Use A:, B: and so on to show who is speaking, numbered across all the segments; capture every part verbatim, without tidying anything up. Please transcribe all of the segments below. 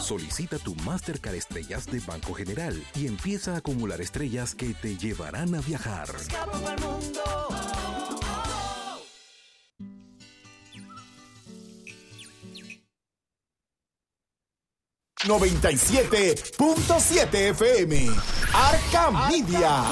A: Solicita tu Mastercard Estrellas de Banco General y empieza a acumular estrellas que te llevarán a viajar.
B: Escapo pa'l mundo.
C: noventa y siete punto siete F M. Arca Media.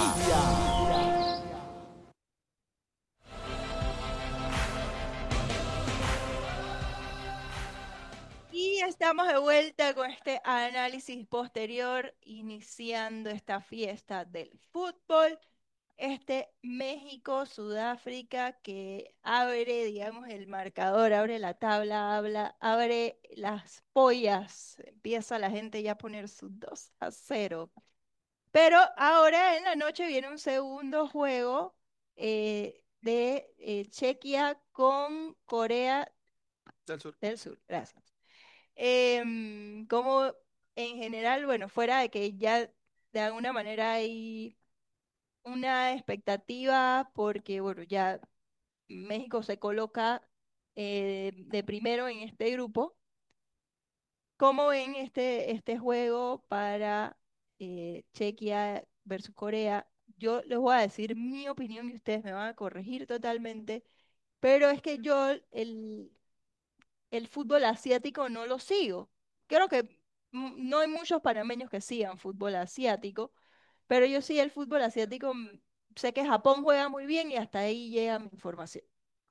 D: Y estamos de vuelta con este análisis posterior, iniciando esta fiesta del fútbol. Este México-Sudáfrica que abre, digamos, el marcador, abre la tabla, habla, abre las pollas. Empieza la gente ya a poner su dos a cero. Pero ahora en la noche viene un segundo juego eh, de eh, Chequia con Corea
E: Del Sur.
D: del Sur. Gracias. Em, como en general, bueno, fuera de que ya de alguna manera hay una expectativa porque, bueno, ya México se coloca eh, de primero en este grupo. ¿Cómo ven este, este juego para eh, Chequia versus Corea? Yo les voy a decir mi opinión y ustedes me van a corregir totalmente, pero es que yo el, el fútbol asiático no lo sigo. Creo que mm, no hay muchos panameños que sigan fútbol asiático, pero yo sí el fútbol asiático, mm, sé que Japón juega muy bien y hasta ahí llega mi información.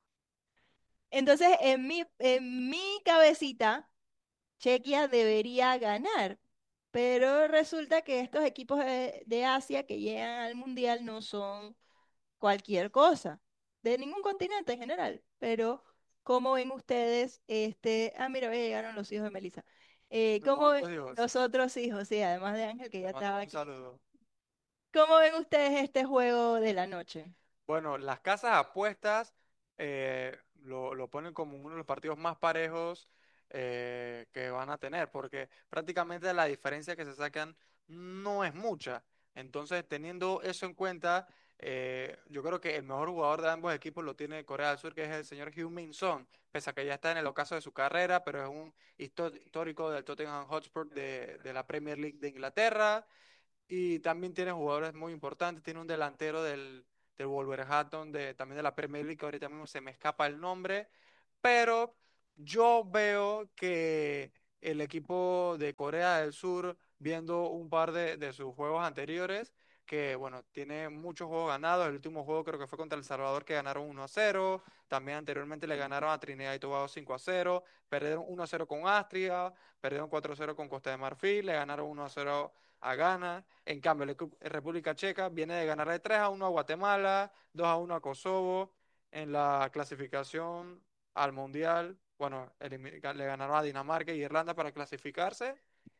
D: Entonces, en mi, en mi cabecita, Chequia debería ganar, pero resulta que estos equipos de, de Asia que llegan al Mundial no son cualquier cosa, de ningún continente en general, pero ¿cómo ven ustedes este, ah, mira, ya llegaron los hijos de Melissa. Eh,
E: Los
D: ¿cómo ven
E: otros hijos.
D: los otros hijos? Sí, además de Ángel que ya
E: Le mando
D: estaba
E: un
D: aquí.
E: saludo.
D: ¿Cómo ven ustedes este juego de la noche?
E: Bueno, las casas apuestas eh, lo, lo ponen como uno de los partidos más parejos eh, que van a tener, porque prácticamente la diferencia que se sacan no es mucha. Entonces, teniendo eso en cuenta, eh, yo creo que el mejor jugador de ambos equipos lo tiene Corea del Sur, que es el señor Heung-min Son, pese a que ya está en el ocaso de su carrera, pero es un histo- histórico del Tottenham Hotspur de, de la Premier League de Inglaterra. Y también tiene jugadores muy importantes. Tiene un delantero del, del Wolverhampton, de, también de la Premier League, que ahorita mismo se me escapa el nombre. Pero yo veo que el equipo de Corea del Sur, viendo un par de, de sus juegos anteriores, que bueno, tiene muchos juegos ganados. El último juego creo que fue contra El Salvador, que ganaron uno a cero. También anteriormente le ganaron a Trinidad y Tobago cinco a cero. Perdieron uno a cero con Austria. Perdieron cuatro a cero con Costa de Marfil. Le ganaron uno a cero a Ghana. En cambio, la ecu- República Checa viene de ganarle tres a uno a Guatemala, dos a uno a Kosovo. En la clasificación al Mundial, bueno, elimi- le ganaron a Dinamarca y Irlanda para clasificarse.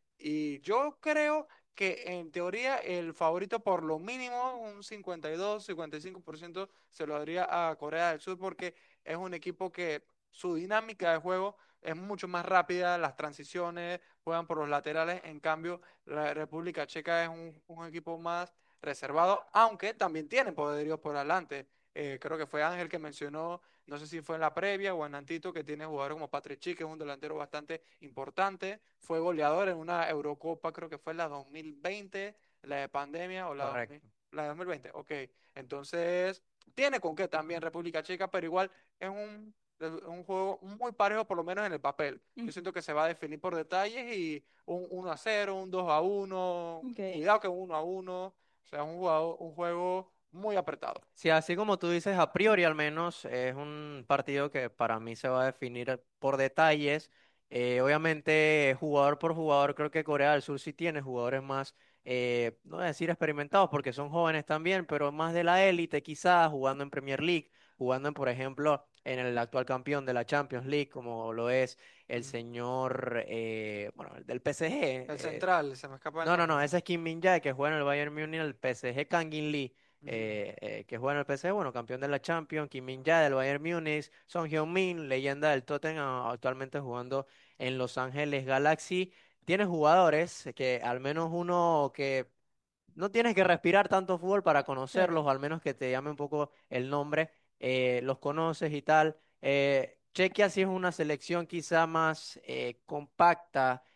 E: Y yo creo que en teoría el favorito por lo mínimo, un cincuenta y dos, cincuenta y cinco por ciento se lo daría a Corea del Sur porque es un equipo que su dinámica de juego es mucho más rápida, las transiciones juegan por los laterales, en cambio la República Checa es un, un equipo más reservado, aunque también tiene poderío por adelante. Eh, creo que fue Ángel que mencionó, no sé si fue en la previa o en Antito, que tiene jugadores como Patrick Schick, que es un delantero bastante importante. Fue goleador en una Eurocopa, creo que fue la dos mil veinte, la de pandemia, o la, dos mil
F: Correcto.
E: la de dos mil veinte. Ok, entonces tiene con qué también República Checa, pero igual es un, es un juego muy parejo, por lo menos en el papel. Yo
D: Mm,
E: siento que se va a definir por detalles y un uno a cero, un dos a uno,
D: ok.
E: cuidado que un uno a uno, o sea, es un, jugador, un juego muy apretado.
F: Sí, así como tú dices, a priori al menos es un partido que para mí se va a definir por detalles. Eh, obviamente, jugador por jugador, creo que Corea del Sur sí tiene jugadores más, eh, no voy a decir experimentados porque son jóvenes también, pero más de la élite quizás, jugando en Premier League, jugando en, por ejemplo, en el actual campeón de la Champions League, como lo es el
E: Mm.
F: señor, eh, bueno, el del P S G.
E: El
F: eh,
E: central, se me escapa el
F: no, no, no,
E: nombre.
F: ese es Kim Min-jae que juega en el Bayern Múnich, el P S G Kangin Lee
E: Ujú.
F: eh, eh, que juega en el P S G, bueno, campeón de la Champions, Kim Min-jae del Bayern Múnich, Son Heung-min, leyenda del Tottenham, actualmente jugando en Los Ángeles Galaxy. Tiene jugadores que al menos uno que no tienes que respirar tanto fútbol para conocerlos,
D: Claro.
F: o al menos que te llame un poco el nombre, eh, los conoces y tal. Eh, Chequia sí es una selección quizá más eh, compacta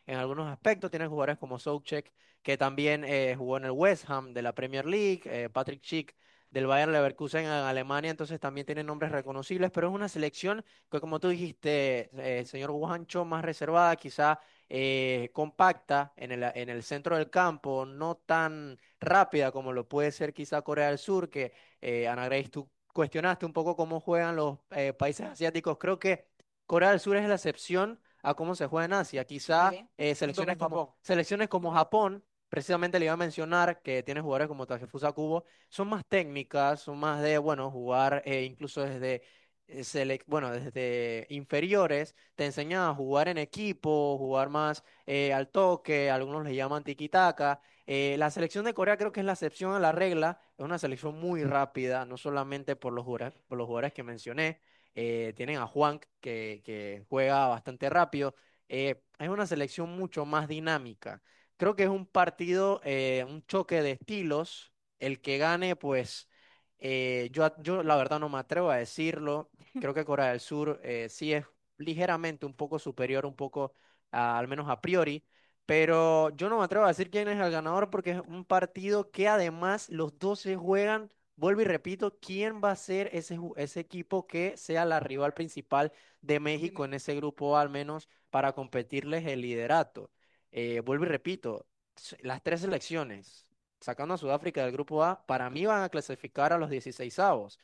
F: en algunos aspectos. Tiene jugadores como Soucek, que también eh, jugó en el West Ham de la Premier League, eh, Patrick Schick del Bayern Leverkusen en Alemania, entonces también tiene nombres reconocibles, pero es una selección que, como tú dijiste, eh, señor Juancho, más reservada, quizá eh, compacta en el, en el centro del campo, no tan rápida como lo puede ser quizá Corea del Sur, que eh, Ana Grace, tú cuestionaste un poco cómo juegan los eh, países asiáticos. Creo que Corea del Sur es la excepción a cómo se juega en Asia. Quizá
D: Ok.
F: eh,
E: Junto
F: selecciones
E: con
F: como,
E: Japón.
F: selecciones como Japón, precisamente le iba a mencionar que tiene jugadores como Takefusa Kubo, son más técnicas, son más de, bueno, jugar eh, incluso desde, eh, selec- bueno, desde inferiores, te enseñan a jugar en equipo, jugar más eh, al toque, algunos le llaman tiki-taka. Eh, la selección de Corea creo que es la excepción a la regla, es una selección muy rápida, no solamente por los jugadores, por los jugadores que mencioné, eh, tienen a Juan que, que juega bastante rápido, eh, es una selección mucho más dinámica. Creo que es un partido, eh, un choque de estilos, el que gane, pues eh, yo, a- yo la verdad no me atrevo a decirlo, creo que Corea del Sur eh, sí es ligeramente un poco superior, un poco, a- al menos a priori, pero yo no me atrevo a decir quién es el ganador porque es un partido que además los dos se juegan, vuelvo y repito, quién va a ser ese, ju- ese equipo que sea la rival principal de México en ese grupo, al menos para competirles el liderato. Eh, vuelvo y repito, s- las tres selecciones, sacando a Sudáfrica del grupo A, para mí van a clasificar a los dieciseisavos.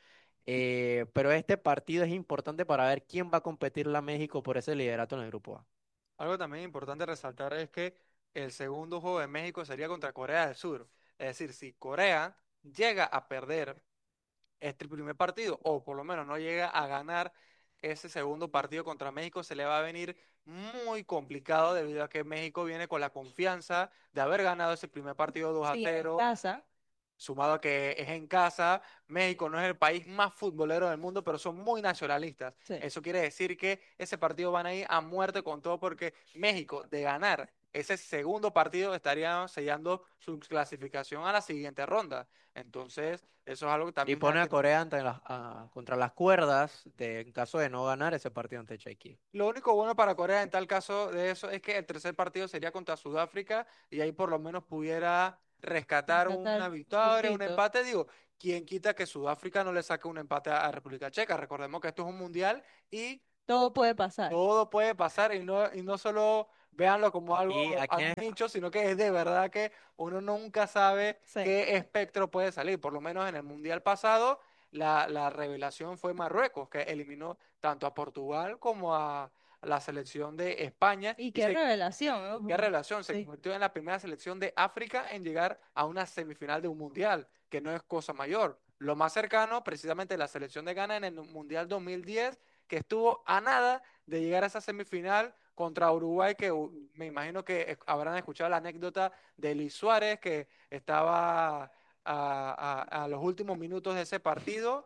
F: Eh, pero este partido es importante para ver quién va a competirle a México por ese liderato en el grupo A.
E: Algo también importante resaltar es que el segundo juego de México sería contra Corea del Sur. Es decir, si Corea llega a perder este primer partido, o por lo menos no llega a ganar ese segundo partido contra México, se le va a venir muy complicado debido a que México viene con la confianza de haber ganado ese primer partido dos a
D: Sí, en
E: cero
D: casa.
E: sumado a que es en casa. México no es el país más futbolero del mundo, pero son muy nacionalistas.
D: Sí.
E: Eso quiere decir que ese partido van a ir a muerte con todo porque México, de ganar ese segundo partido, estaría sellando su clasificación a la siguiente ronda. Entonces, eso es algo que
F: Y
E: también hay
F: pone a
E: que...
F: Corea ante las- a- contra las cuerdas de, en caso de no ganar ese partido ante Chequia.
E: Lo único bueno para Corea en tal caso de eso es que el tercer partido sería contra Sudáfrica y ahí por lo menos pudiera rescatar una
D: Rescatar
E: victoria, un
D: puntito.
E: empate. Digo, ¿quién quita que Sudáfrica no le saque un empate a, a República Checa? Recordemos que esto es un mundial y
D: Todo puede pasar.
E: todo puede pasar y no, y no solo véanlo como
F: Aquí,
E: algo,
F: aquí
E: algo nicho, sino que es de verdad que uno nunca sabe
D: Sí.
E: qué espectro puede salir. Por lo menos en el Mundial pasado, la, la revelación fue Marruecos, que eliminó tanto a Portugal como a la selección de España
D: Y
E: y
D: qué
E: se
D: revelación, ¿no?
E: ¿qué
D: Porque-
E: relación? Se
D: Sí.
E: convirtió en la primera selección de África en llegar a una semifinal de un mundial, que no es cosa mayor. Lo más cercano, precisamente la selección de Ghana en el Mundial dos mil diez, que estuvo a nada de llegar a esa semifinal contra Uruguay, que uh, me imagino que eh, habrán escuchado la anécdota de Luis Suárez, que estaba a, a- a los últimos minutos de ese partido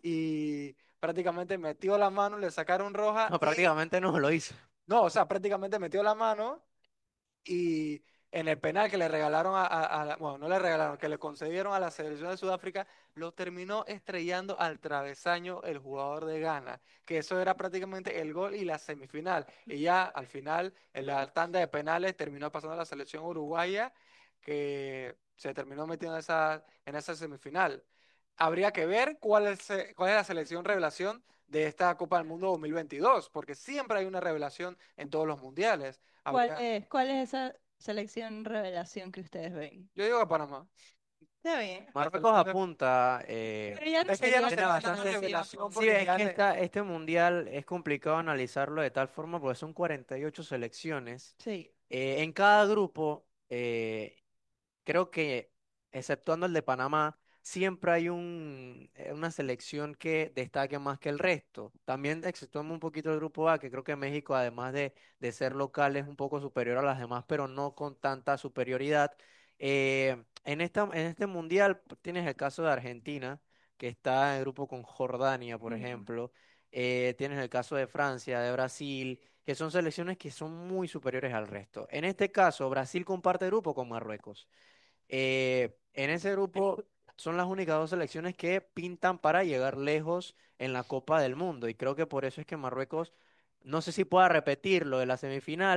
E: y prácticamente metió la mano, le sacaron roja
F: no,
E: y,
F: prácticamente no lo hizo.
E: no, o sea, prácticamente metió la mano y en el penal que le regalaron a, a- a la- bueno, no le regalaron, que le concedieron a la selección de Sudáfrica, lo terminó estrellando al travesaño el jugador de Ghana, que eso era prácticamente el gol y la semifinal. Y ya al final, en la tanda de penales, terminó pasando a la selección uruguaya, que se terminó metiendo en esa, en esa semifinal. Habría que ver cuál es, eh, cuál es la selección revelación de esta Copa del Mundo dos mil veintidós, porque siempre hay una revelación en todos los mundiales.
D: ¿Cuál
E: Habría-
D: es, cuál es esa selección revelación que ustedes ven?
E: Yo digo que Panamá.
D: Está bien.
E: La
F: Marruecos
E: selección de-
F: apunta, eh,
D: Pero ya no
E: Es que ya no
D: sería
F: tiene
E: sería una
F: bastante.
E: revelación
F: Sí,
E: porque
F: es
E: ya
F: que
E: le-
F: esta, este mundial es complicado analizarlo de tal forma porque son cuarenta y ocho selecciones.
D: Sí.
F: Eh, en cada grupo, eh, creo que, exceptuando el de Panamá, siempre hay un, eh, una selección que destaque más que el resto. También exceptuando un poquito el grupo A, que creo que México, además de, de ser local, es un poco superior a las demás, pero no con tanta superioridad. Eh, en esta, en este mundial pues, tienes el caso de Argentina, que está en el grupo con Jordania, por
D: Ujú.
F: ejemplo. Eh, tienes el caso de Francia, de Brasil, que son selecciones que son muy superiores al resto. En este caso, Brasil comparte grupo con Marruecos. Eh, en ese grupo son las únicas dos selecciones que pintan para llegar lejos en la Copa del Mundo y creo que por eso es que Marruecos, no sé si pueda repetir lo de la semifinal,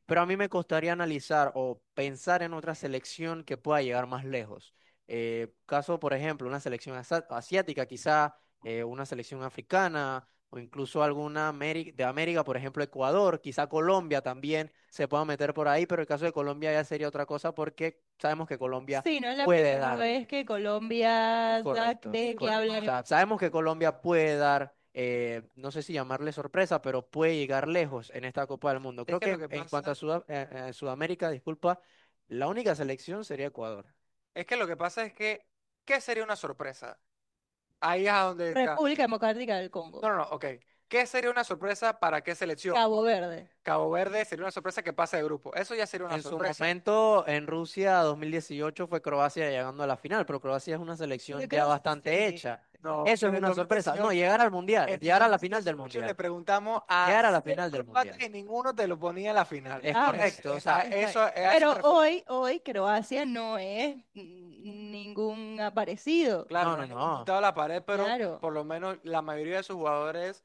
F: pero a mí me costaría analizar o pensar en otra selección que pueda llegar más lejos. Eh, caso, por ejemplo, una selección asa- asiática, quizá eh, una selección africana o incluso alguna Ameri- de América, por ejemplo, Ecuador, quizá Colombia también se pueda meter por ahí, pero el caso de Colombia ya sería otra cosa porque sabemos que Colombia
D: Sí, no es la
F: puede
D: primera
F: dar.
D: vez que Colombia da
F: Correcto,
D: de qué
F: correcto. O
D: hablar.
F: sea, sabemos que Colombia puede dar, eh, no sé si llamarle sorpresa, pero puede llegar lejos en esta Copa del Mundo.
E: Es
F: Creo
E: que lo
F: que
E: que
F: en cuanto a
E: pasa,
F: Suda- eh, eh, Sudamérica, disculpa, la única selección sería Ecuador.
E: es que lo que pasa es que, ¿qué sería una sorpresa? Ahí es a donde está.
D: República Democrática del Congo,
E: No, no, no, ok. ¿Qué sería una sorpresa para qué selección?
D: Cabo Verde.
E: Cabo Verde sería una sorpresa que pase de grupo. Eso ya sería una
F: En su
E: sorpresa.
F: momento, en Rusia dos mil dieciocho fue Croacia llegando a la final, pero Croacia es una
D: Yo
F: selección ya
D: creo
F: bastante
D: sí.
F: hecha.
E: No,
F: Eso
E: en
F: es
E: el
F: una sorpresa. No,
E: dos mil dieciocho,
F: llegar al Mundial,
E: en el
F: llegar a la final del
E: dos mil dieciocho le
F: Mundial.
E: preguntamos a
F: Llegar a la
E: siete
F: final del
E: croatas
F: Mundial.
E: y ninguno te lo ponía en la final.
F: Es
D: Ah, bueno,
F: correcto, o
E: A
F: sea,
D: está
E: eso,
D: bien.
E: a eso me
D: Pero
E: refiero.
D: hoy, hoy Croacia no es mm, ningún aparecido.
E: Claro,
F: no,
E: no
F: no,
E: es ningún
F: no.
E: pintado a la pared, pero
D: Claro.
E: por lo menos la mayoría de sus jugadores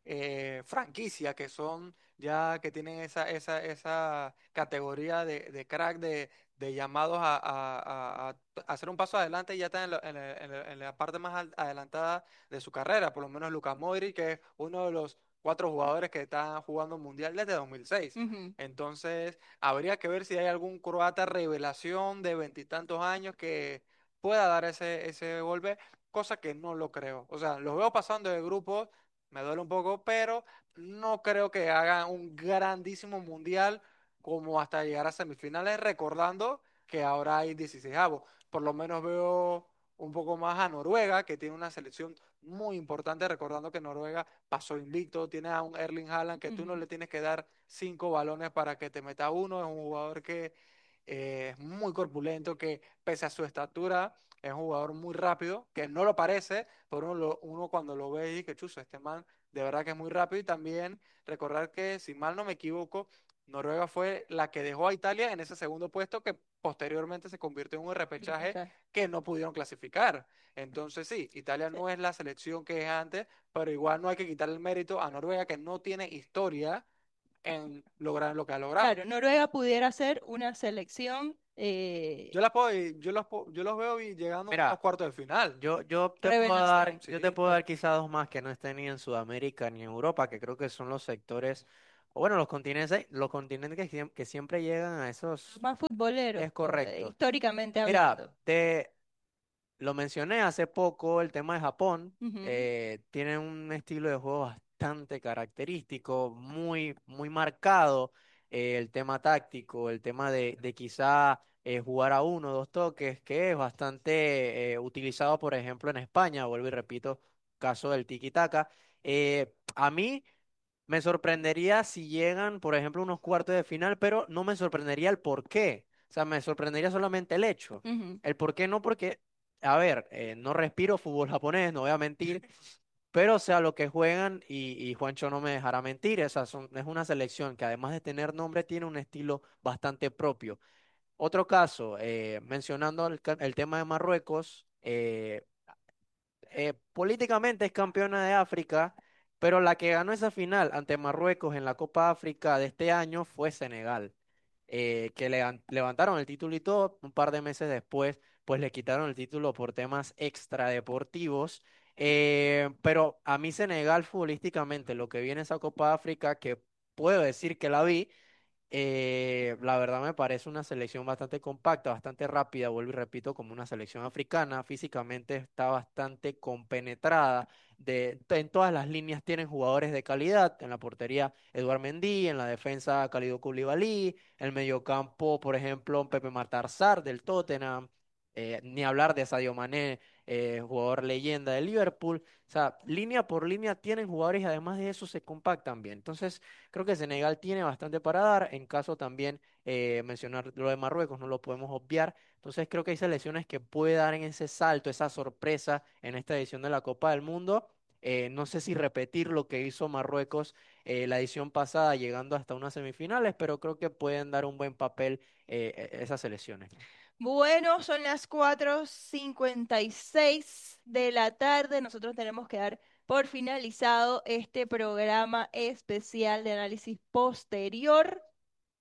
E: eh, franquicia, que son ya que tienen esa, esa, esa categoría de, de crack, de, de llamados a, a- a- a hacer un paso adelante y ya están en, la en la- en la- en la parte más al- adelantada de su carrera. Por lo menos Luka Modric, que es uno de los cuatro jugadores que están jugando mundial desde dos mil seis.
D: Ujú.
E: Entonces, habría que ver si hay algún croata revelación de veintitantos años que pueda dar ese, ese golpe, cosa que no lo creo. O sea, los veo pasando de grupos, me duele un poco, pero no creo que hagan un grandísimo mundial como hasta llegar a semifinales, recordando que ahora hay dieciséis. Por lo menos veo un poco más a Noruega, que tiene una selección muy importante, recordando que Noruega pasó invicto, tiene a un Erling Haaland que tú no
D: Ujú.
E: le tienes que dar cinco balones para que te meta uno, es un jugador que eh, es muy corpulento, que pese a su estatura es un jugador muy rápido, que no lo parece, pero uno, lo- uno cuando lo ve y que chuzo, este man de verdad que es muy rápido. Y también recordar que, si mal no me equivoco, Noruega fue la que dejó a Italia en ese segundo puesto que posteriormente se convirtió en un repechaje
D: Repechaje.
E: que no pudieron clasificar. Entonces sí, Italia
D: Sí.
E: no es la selección que es antes, pero igual no hay que quitarle el mérito a Noruega, que no tiene historia en lograr lo que ha logrado.
D: Claro, Noruega pudiera ser una selección eh,
E: Yo las puedo, yo los, puedo- yo los veo y llegando a unos
F: mira,
E: cuartos de final.
F: Yo, yo te puedo dar,
D: revelación.
F: yo te
E: Sí,
F: puedo dar quizá dos más que no estén ni en Sudamérica ni en Europa, que creo que son los sectores, o bueno, los continentes, los continentes que, siem- que siempre llegan a esos,
D: Más futboleros,
F: es
D: eh,
F: correcto.
D: históricamente
F: Mira,
D: hablando.
F: te lo mencioné hace poco, el tema de Japón,
D: Ujú.
F: eh, tiene un estilo de juego bastante característico, muy, muy marcado, eh, el tema táctico, el tema de, de quizá eh, jugar a uno o dos toques, que es bastante eh, utilizado, por ejemplo, en España, vuelvo y repito, caso del tiki-taka. Eh, a mí me sorprendería si llegan, por ejemplo, a unos cuartos de final, pero no me sorprendería el por qué. O sea, me sorprendería solamente el hecho.
D: Ujú.
F: El por qué no, porque, a ver, eh, no respiro fútbol japonés, no voy a mentir, pero o sea, lo que juegan, y, y Juancho no me dejará mentir, o sea, son- es una selección que además de tener nombre, tiene un estilo bastante propio. Otro caso, eh, mencionando el, ca- el tema de Marruecos, eh, eh, políticamente es campeona de África, pero la que ganó esa final ante Marruecos en la Copa África de este año fue Senegal, eh, que le- levantaron el título y todo, un par de meses después, pues le quitaron el título por temas extradeportivos. Eh, pero a mí Senegal futbolísticamente, lo que viene esa Copa África, que puedo decir que la vi, eh, la verdad me parece una selección bastante compacta, bastante rápida, vuelvo y repito, como una selección africana. Físicamente está bastante compenetrada. De, en todas las líneas tienen jugadores de calidad. En la portería, Eduard Mendy, en la defensa, Kalidou Koulibaly, en el mediocampo, por ejemplo, Pepe Martarzar del Tottenham. Eh, ni hablar de Sadio Mané, eh, jugador leyenda del Liverpool. O sea, línea por línea tienen jugadores y además de eso se compactan bien. Entonces, creo que Senegal tiene bastante para dar. En caso también eh, mencionar lo de Marruecos, no lo podemos obviar. Entonces creo que hay selecciones que puede dar en ese salto, esa sorpresa en esta edición de la Copa del Mundo. Eh, no sé si repetir lo que hizo Marruecos eh, la edición pasada, llegando hasta unas semifinales, pero creo que pueden dar un buen papel eh, e- esas selecciones, ¿no?
D: Bueno, son las cuatro cincuenta y seis de la tarde. Nosotros tenemos que dar por finalizado este programa especial de análisis posterior.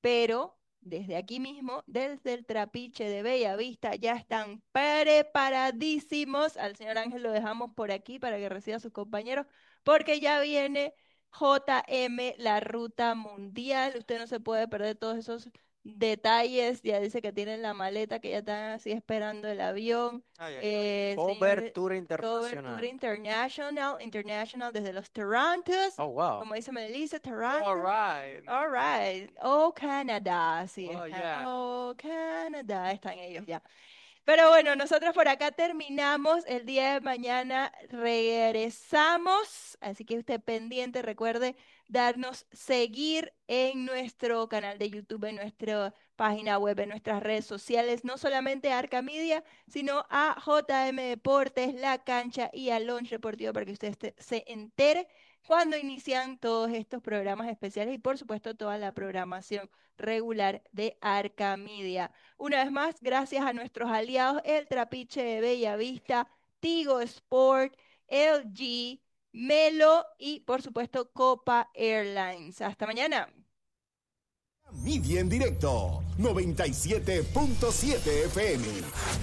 D: pero desde aquí mismo, desde el Trapiche de Bellavista, ya están preparadísimos. Al señor Ángel lo dejamos por aquí para que reciba a sus compañeros, porque ya viene J M, la ruta mundial. Usted no se puede perder todos esos detalles. Ya dice que tienen la maleta, que ya están así esperando el avión.
E: Ay, ay.
D: Eh,
F: Cobertura
D: Cobertura
F: internacional.
D: international, international desde los Torontos,
F: Oh, wow.
D: como dice Melissa,
E: All
D: Toronto.
E: right.
D: All right. Oh, Canadá, sí,
E: Oh,
D: están.
E: yeah.
D: Oh, Canadá, están ellos ya. Pero bueno, nosotros por acá terminamos. El día de mañana regresamos. Así que usted pendiente, recuerde darnos seguir en nuestro canal de YouTube, en nuestra página web, en nuestras redes sociales. No solamente a Arca Media, sino a J M Deportes, La Cancha y a Launch Deportivo para que usted este- se entere cuando inician todos estos programas especiales y por supuesto toda la programación regular de Arca Media. Una vez más, gracias a nuestros aliados, el Trapiche de Bellavista, Tigo Sport, L G, Melo y por supuesto Copa Airlines. Hasta mañana.
C: Media en directo, noventa y siete punto siete F M.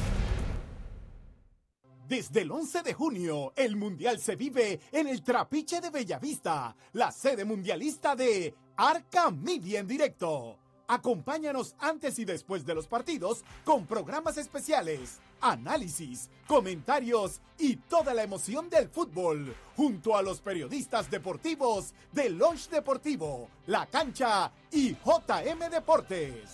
C: Desde el once de junio, el Mundial se vive en el Trapiche de Bellavista, la sede mundialista de Arca Media en directo. Acompáñanos antes y después de los partidos con programas especiales, análisis, comentarios y toda la emoción del fútbol, junto a los periodistas deportivos de Launch Deportivo, La Cancha y J M Deportes.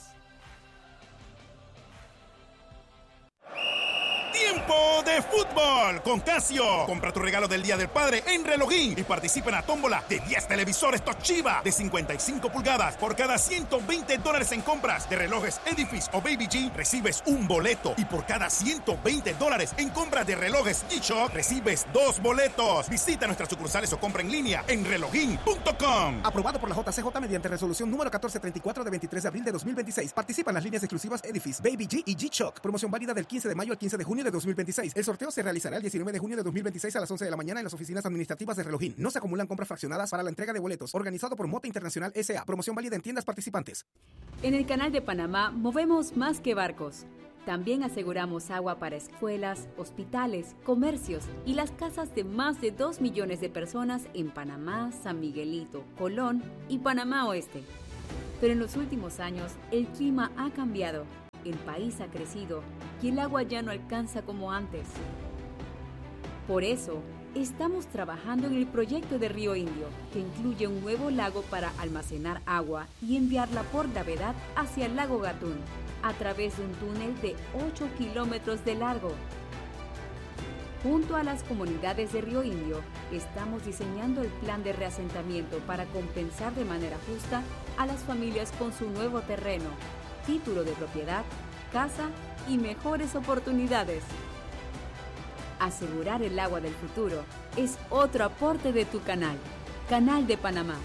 B: Tiempo de fútbol con Casio. Compra tu regalo del Día del Padre en Relojín y participa en la tómbola de diez televisores Toshiba de cincuenta y cinco pulgadas. Por cada ciento veinte dólares en compras de relojes Edifice o Baby G, recibes un boleto. Y por cada ciento veinte dólares en compras de relojes G-Shock, recibes dos boletos. Visita nuestras sucursales o compra en línea en relojín punto com.
G: Aprobado por la J C J mediante resolución número catorce treinta y cuatro de veintitrés de abril de dos mil veintiséis. Participan las líneas exclusivas Edifice, Baby G y G-Shock. Promoción válida del quince de mayo al quince de junio de dos mil veintiséis. El sorteo se realizará el diecinueve de junio de dos mil veintiséis a las once de la mañana en las oficinas administrativas de Relojín. No se acumulan compras fraccionadas para la entrega de boletos. Organizado por Mota Internacional S A. Promoción válida en tiendas participantes.
H: En el Canal de Panamá movemos más que barcos. También aseguramos agua para escuelas, hospitales, comercios y las casas de más de dos millones de personas en Panamá, San Miguelito, Colón y Panamá Oeste. Pero en los últimos años el clima ha cambiado. El país ha crecido y el agua ya no alcanza como antes. Por eso, estamos trabajando en el proyecto de Río Indio, que incluye un nuevo lago para almacenar agua y enviarla por gravedad hacia el lago Gatún, a través de un túnel de ocho kilómetros de largo. Junto a las comunidades de Río Indio, estamos diseñando el plan de reasentamiento para compensar de manera justa a las familias con su nuevo terreno, título de propiedad, casa y mejores oportunidades. Asegurar el agua del futuro es otro aporte de tu canal, Canal de Panamá.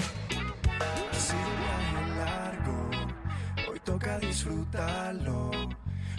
I: Ha sido un viaje largo, hoy toca disfrutarlo.